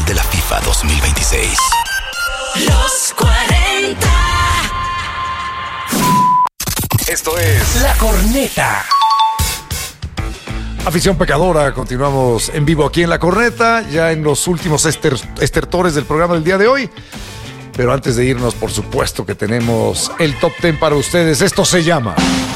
de la FIFA 2026. Los 40. Esto es La Corneta. Afición pecadora, continuamos en vivo aquí en La Corneta, ya en los últimos estertores del programa del día de hoy. Pero antes de irnos, por supuesto que tenemos el top 10 para ustedes. Esto se llama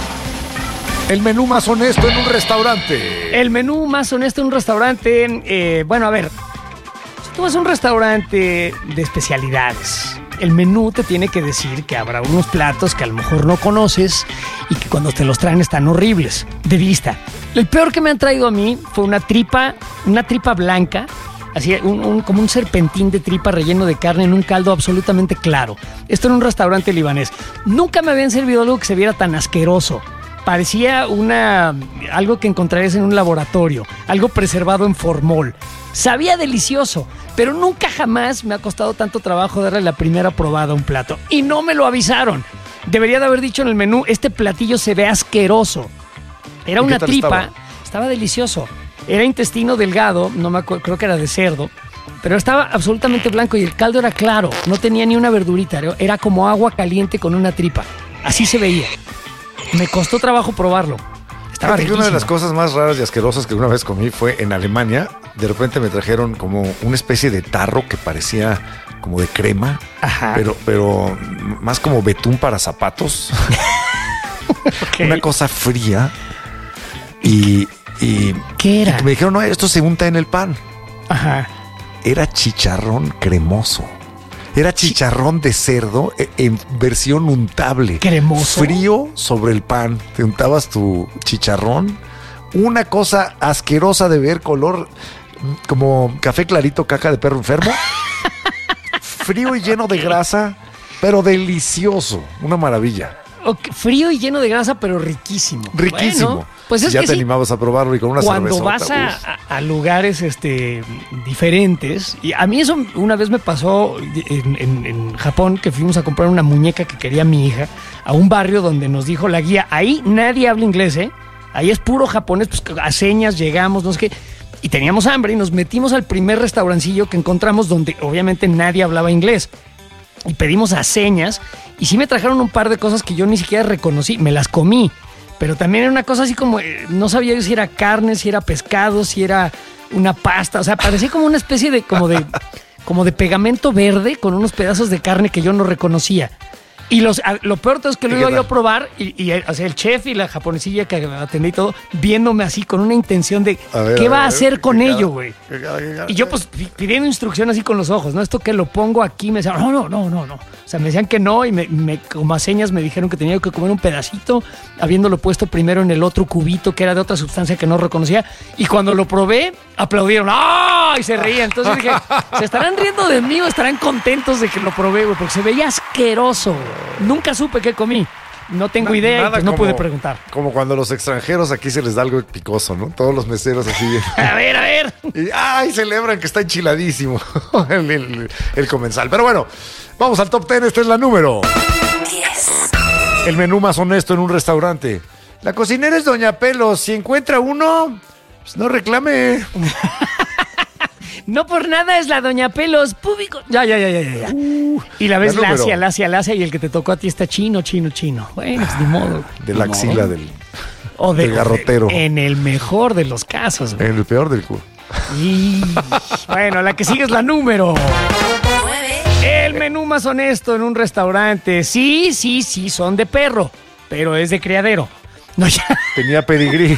el menú más honesto en un restaurante. El menú más honesto en un restaurante. Bueno, a ver, si tú vas a un restaurante de especialidades, el menú te tiene que decir que habrá unos platos que a lo mejor no conoces y que cuando te los traen están horribles de vista. El peor que me han traído a mí fue una tripa blanca, así como un serpentín de tripa relleno de carne en un caldo absolutamente claro. Esto en un restaurante libanés. Nunca me habían servido algo que se viera tan asqueroso. Parecía algo que encontrarías en un laboratorio, algo preservado en formol. Sabía delicioso, pero nunca jamás me ha costado tanto trabajo darle la primera probada a un plato. Y no me lo avisaron. Debería de haber dicho en el menú, este platillo se ve asqueroso. Era una tripa, estaba delicioso. Era intestino delgado, no me acuerdo, creo que era de cerdo, pero estaba absolutamente blanco y el caldo era claro, no tenía ni una verdurita, era como agua caliente con una tripa. Así se veía. Me costó trabajo probarlo. Estaba riquísimo. Una de las cosas más raras y asquerosas que una vez comí fue en Alemania. De repente me trajeron como una especie de tarro que parecía como de crema, ajá, pero más como betún para zapatos. Okay. Una cosa fría. Y ¿qué era? Y me dijeron, no, esto se unta en el pan. Ajá. Era chicharrón cremoso. Era chicharrón de cerdo en versión untable. Cremoso. Frío sobre el pan. Te untabas tu chicharrón. Una cosa asquerosa de ver, color como café clarito, caca de perro enfermo. Frío y lleno de grasa, pero delicioso. Una maravilla. Okay, frío y lleno de grasa, pero riquísimo. Riquísimo. Bueno, pues es ya que te animabas a probarlo y con una cerveza. Cuando vas a lugares diferentes, y a mí eso una vez me pasó en Japón, que fuimos a comprar una muñeca que quería mi hija, a un barrio donde nos dijo la guía, ahí nadie habla inglés, ahí es puro japonés, pues a señas llegamos, no sé qué, y teníamos hambre y nos metimos al primer restaurancillo que encontramos donde obviamente nadie hablaba inglés. Y pedimos a señas y sí me trajeron un par de cosas que yo ni siquiera reconocí, me las comí, pero también era una cosa así como, no sabía yo si era carne, si era pescado, si era una pasta, o sea, parecía como una especie de como de pegamento verde con unos pedazos de carne que yo no reconocía. Y lo peor es que lo iba yo a probar y o sea, el chef y la japonesilla que atendí y todo, viéndome así con una intención de ¿qué va a hacer con ello, güey? Y yo pues pidiendo instrucción así con los ojos, ¿no? Esto que lo pongo aquí, me decían, no. O sea, me decían que no y como a señas me dijeron que tenía que comer un pedacito, habiéndolo puesto primero en el otro cubito que era de otra sustancia que no reconocía. Y cuando lo probé, aplaudieron, ¡ah! Y se reían. Entonces dije, ¿se estarán riendo de mí o estarán contentos de que lo probé, güey? Porque se veía asqueroso. Nunca supe qué comí. No tengo idea y pues no pude preguntar. Como cuando a los extranjeros aquí se les da algo picoso, ¿no? Todos los meseros así. A ver. Y celebran que está enchiladísimo el comensal. Pero bueno, vamos al top 10. Esta es la número 10. El menú más honesto en un restaurante. La cocinera es Doña Pelos. Si encuentra uno, pues no reclame. No por nada es la Doña Pelos público. Ya. Y la ves lacia y el que te tocó a ti está chino. Bueno, pues ni modo. De la axila del garrotero. En el mejor de los casos. En el peor del culo. Y bueno, la que sigue es la número 9. El menú más honesto en un restaurante. Sí, son de perro, pero es de criadero. No, ya. Tenía pedigrí.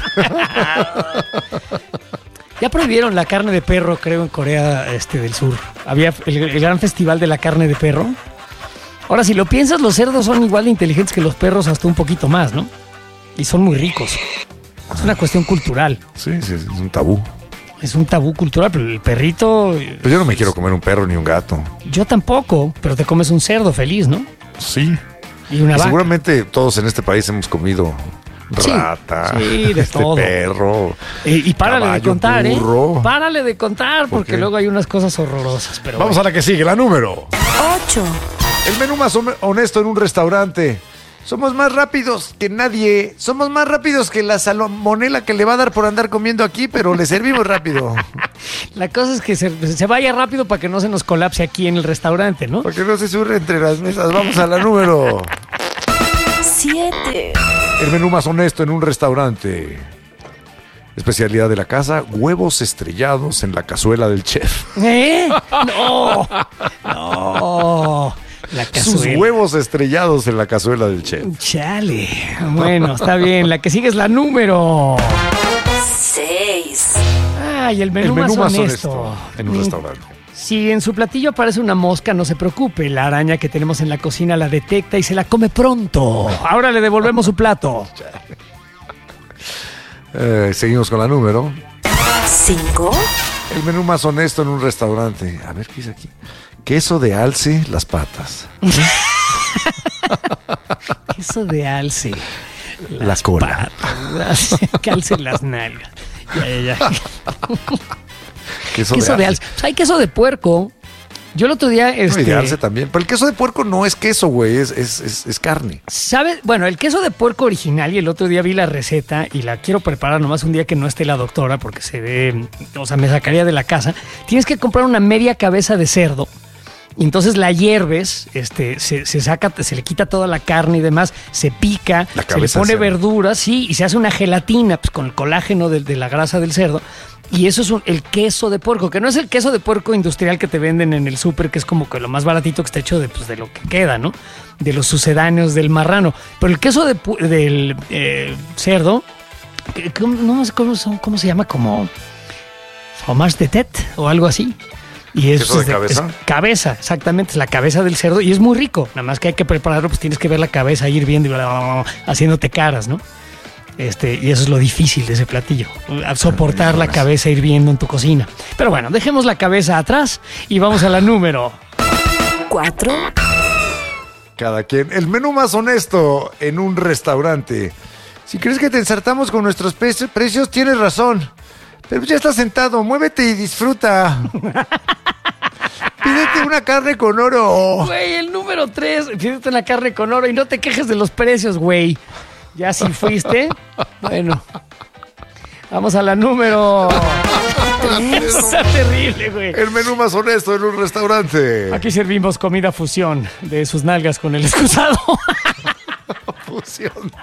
Ya prohibieron la carne de perro, creo, en Corea del Sur. Había el gran festival de la carne de perro. Ahora, si lo piensas, los cerdos son igual de inteligentes que los perros, hasta un poquito más, ¿no? Y son muy ricos. Es una cuestión cultural. Sí, es un tabú. Es un tabú cultural, pero el perrito... Pues yo no me quiero comer un perro ni un gato. Yo tampoco, pero te comes un cerdo feliz, ¿no? Sí. Y una vaca. Seguramente todos en este país hemos comido... rata, sí, de todo. Perro. Y párale caballo, de contar, burro. Párale de contar, porque luego hay unas cosas horrorosas. Pero vamos a la que sigue, la número 8. El menú más honesto en un restaurante. Somos más rápidos que nadie. Somos más rápidos que la salmonela que le va a dar por andar comiendo aquí, pero le servimos rápido. La cosa es que se vaya rápido para que no se nos colapse aquí en el restaurante, ¿no? Para que no se surre entre las mesas. Vamos a la número 7. El menú más honesto en un restaurante. Especialidad de la casa, huevos estrellados en la cazuela del chef. ¿Eh? No. No. La Sus cazuela. huevos estrellados en la cazuela del chef. Chale. Bueno, está bien. La que sigue es la número 6. Ay, el menú más honesto. en un restaurante. Si en su platillo aparece una mosca, no se preocupe. La araña que tenemos en la cocina la detecta y se la come pronto. Ahora le devolvemos su plato. Seguimos con la número. 5. El menú más honesto en un restaurante. A ver, ¿qué dice aquí? Queso de alce, las patas. Queso de alce. La cola. Patas. Que alce las nalgas. Ya. Queso Queso de alce. O sea, hay queso de puerco. Yo el otro día... No, y de alce también. Pero el queso de puerco no es queso, güey. Es carne. ¿Sabes? Bueno, el queso de puerco original, y el otro día vi la receta y la quiero preparar nomás un día que no esté la doctora porque se ve... O sea, me sacaría de la casa. Tienes que comprar una media cabeza de cerdo. Y entonces la hierves, se saca, se le quita toda la carne y demás, se pica, La se le cabeza pone de cerdo. verduras, sí, y se hace una gelatina pues, con el colágeno de la grasa del cerdo. Y eso es el queso de puerco, que no es el queso de puerco industrial que te venden en el súper, que es como que lo más baratito que está hecho de lo que queda, ¿no? De los sucedáneos del marrano. Pero el queso del cerdo, no sé cómo se llama, como fromage de tête o algo así. Y ¿Queso de cabeza? Es cabeza, exactamente, es la cabeza del cerdo y es muy rico. Nada más que hay que prepararlo, pues tienes que ver la cabeza ir viendo y haciéndote caras, ¿no? Y eso es lo difícil de ese platillo, soportar la cabeza hirviendo en tu cocina. Pero bueno, dejemos la cabeza atrás y vamos a la número 4. Cada quien. El menú más honesto en un restaurante. Si crees que te ensartamos con nuestros precios, tienes razón. Pero ya estás sentado, muévete y disfruta. Pídete una carne con oro. Güey, el número 3, pídete una carne con oro y no te quejes de los precios, güey. Ya si fuiste, bueno. Vamos a la número... Está terrible, güey. El menú más honesto en un restaurante. Aquí servimos comida fusión de sus nalgas con el excusado. Fusión.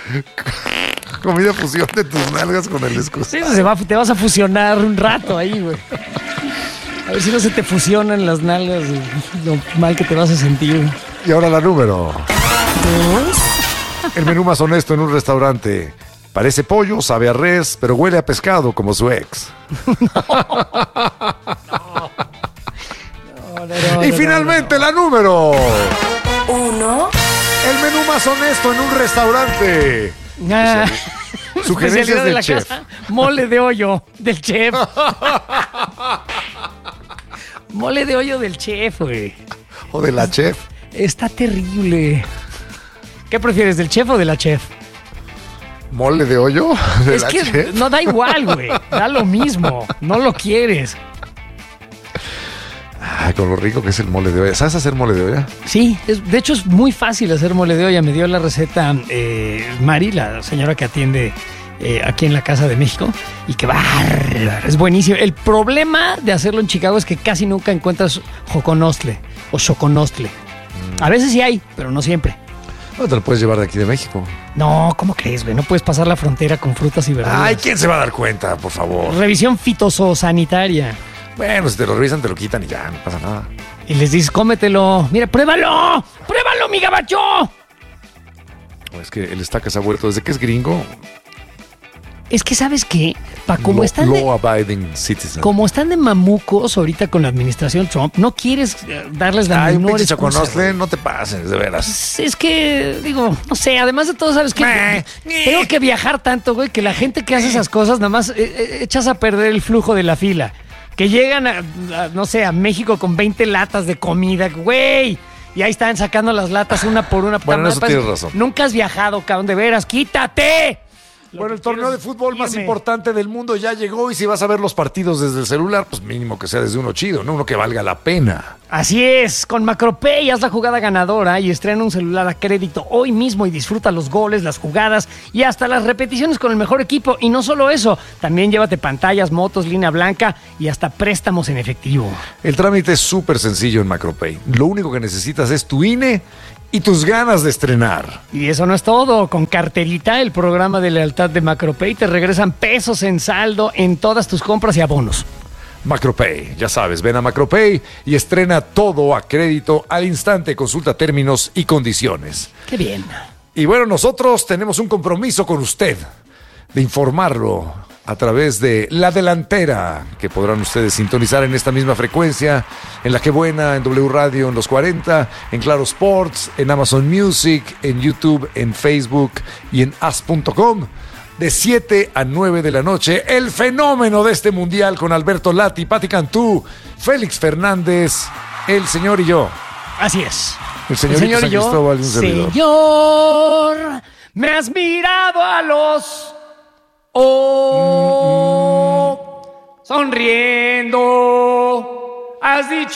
Comida fusión de tus nalgas con el excusado. Sí, te vas a fusionar un rato ahí, güey. A ver si no se te fusionan las nalgas, lo mal que te vas a sentir. Y ahora la número. 2. El menú más honesto en un restaurante. Parece pollo, sabe a res, pero huele a pescado como su ex. Y finalmente la número. 1. El menú más honesto en un restaurante. Sugerencias Especialidad de del la chef. casa, mole de hoyo del chef. Mole de hoyo del chef, güey. O de la chef. Está terrible. ¿Qué prefieres, del chef o de la chef? ¿Mole de hoyo? ¿De Es la que chef? no da igual, güey. Da lo mismo. No lo quieres. Ay, con lo rico que es el mole de olla. ¿Sabes hacer mole de olla? Sí, de hecho es muy fácil hacer mole de olla. Me dio la receta Mari, la señora que atiende aquí en la Casa de México, y que bárbaro, es buenísimo. El problema de hacerlo en Chicago es que casi nunca encuentras joconostle o choconostle. A veces sí hay, pero no siempre. No te lo puedes llevar de aquí de México. No, ¿cómo crees, güey? No puedes pasar la frontera con frutas y verduras. Ay, ¿quién se va a dar cuenta, por favor? Revisión fitosanitaria. Bueno, si te lo revisan, te lo quitan y ya, no pasa nada. Y les dices, cómetelo. Mira, pruébalo. Pruébalo, mi gabacho. Es que el estaca se ha vuelto, desde que es gringo, Es que, ¿sabes qué? Como están de... law-abiding citizen. Como están de mamucos ahorita con la administración Trump, no quieres darles la Ay, un menor pinche excusa, choconostle, güey. no te pases, de veras. Es que, digo, no sé, además de todo, ¿sabes qué? Tengo que viajar tanto, güey, que la gente que hace esas cosas nada más echas a perder el flujo de la fila. Que llegan no sé, a México con 20 latas de comida, güey. Y ahí están sacando las latas una por una. Bueno, eso tienes razón. Nunca has viajado, cabrón, de veras, quítate. Bueno, el torneo de fútbol más importante del mundo ya llegó y si vas a ver los partidos desde el celular, pues mínimo que sea desde uno chido, ¿no? Uno que valga la pena. Así es, con Macropay haz la jugada ganadora y estrena un celular a crédito hoy mismo y disfruta los goles, las jugadas y hasta las repeticiones con el mejor equipo. Y no solo eso, también llévate pantallas, motos, línea blanca y hasta préstamos en efectivo. El trámite es súper sencillo en Macropay. Lo único que necesitas es tu INE y tus ganas de estrenar. Y eso no es todo. Con Carterita, el programa de lealtad de Macropay, te regresan pesos en saldo en todas tus compras y abonos. Macropay, ya sabes, ven a Macropay y estrena todo a crédito al instante. Consulta términos y condiciones. ¡Qué bien! Y bueno, nosotros tenemos un compromiso con usted de informarlo a través de La Delantera, que podrán ustedes sintonizar en esta misma frecuencia, en La Que Buena, en W Radio, en Los 40, en Claro Sports, en Amazon Music, en YouTube, en Facebook y en as.com. De 7 a 9 de la noche, el fenómeno de este mundial con Alberto Lati, Pati Cantú, Félix Fernández, el señor y yo. Así es. El señorito San Cristóbal, un servidor. Señor, me has mirado a los ojos, sonriendo, has dicho